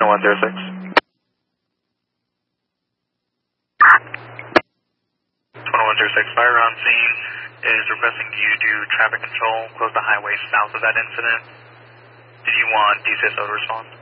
10106. 10106, fire on scene is requesting you do traffic control close the highway south of that incident. Did you want DCSO to respond?